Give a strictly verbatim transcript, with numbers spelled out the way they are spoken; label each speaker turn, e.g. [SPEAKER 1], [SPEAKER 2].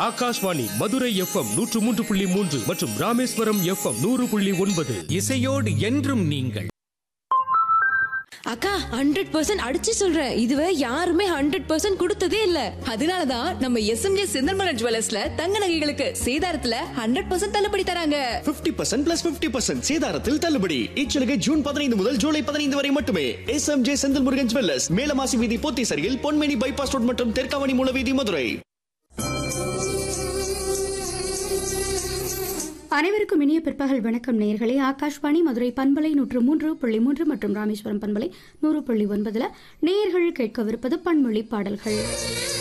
[SPEAKER 1] Akashvani Madurai FM நூற்று மூன்று புள்ளி மூன்று மற்றும் ராமேஸ்வரம் எஃப்எம் நூறு புள்ளி ஒன்பது.
[SPEAKER 2] இசையோடு என்றும் நீங்கள்.
[SPEAKER 3] அக்கா ஹண்ட்ரட் பர்சன்ட் அடிச்சு சொல்றேன், இதுவே யாருமே ஹண்ட்ரட் பர்சன்ட் கொடுத்ததே இல்ல. அதனாலதான் நம்ம எஸ்எம்ஜே செந்தல்மலர் ஜுவல்லர்ஸ்ல தங்க நகைகளுக்கு சேதாரத்துல ஹண்ட்ரட் பர்சன்ட் தள்ளுபடி தராங்க.
[SPEAKER 4] Fifty percent plus fifty percent சேதாரத்தில் தள்ளுபடி. இச்சலுகை ஜூன் பதினைந்து முதல் ஜூலை பதினைந்து வரை மட்டுமே. எஸ்எம்ஜே செந்தல்முருகன் ஜுவல்லர்ஸ், மேலமாசி வீதி, போத்தீசரியில், பொன்மேனி பைபாஸ் ரோட் மற்றும் தெற்காவணி மூலவீதி, மதுரை.
[SPEAKER 5] அனைவருக்கும் இனிய பிற்பகல் வணக்கம் நேயர்களே. ஆகாஷ்வாணி மதுரை பண்பலை நூற்று மூன்று புள்ளி மூன்று மற்றும் ராமேஸ்வரம் பண்பலை நூறு புள்ளி ஒன்பதுல நேயர்கள் கேட்கவிருப்பது பன்மொழி பாடல்கள்.